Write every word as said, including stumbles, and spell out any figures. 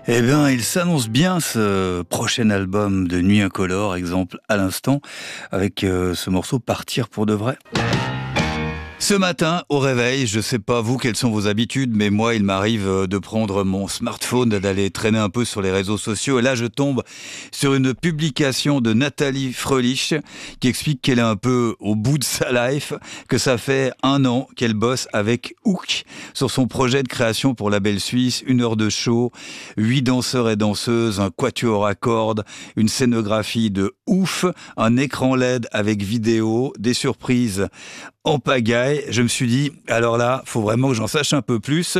Eh bien, il s'annonce bien ce prochain album de Nuit Incolore, exemple à l'instant, avec euh, ce morceau Partir pour de vrai. Ce matin, au réveil, je sais pas vous quelles sont vos habitudes, mais moi, il m'arrive de prendre mon smartphone, d'aller traîner un peu sur les réseaux sociaux, et là, je tombe sur une publication de Nathalie Fröhlich qui explique qu'elle est un peu au bout de sa life, que ça fait un an qu'elle bosse avec Hook sur son projet de création pour Label Suisse, une heure de show, huit danseurs et danseuses, un quatuor à cordes, une scénographie de ouf, un écran L E D avec vidéo, des surprises en pagaille. Je me suis dit, alors là, faut vraiment que j'en sache un peu plus.